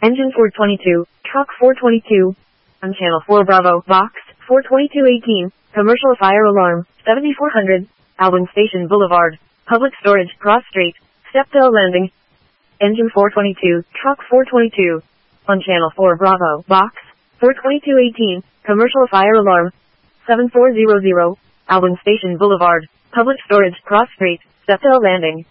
Engine 422, Truck 422. On Channel 4 Bravo, Box 42218, Commercial Fire Alarm, 7400, Alvin Station Boulevard, Public Storage, Cross Street, Steptoe Landing. Engine 422, Truck 422. On Channel 4 Bravo, Box 42218, Commercial Fire Alarm, 7400, Alvin Station Boulevard, Public Storage, Cross Street, Steptoe Landing.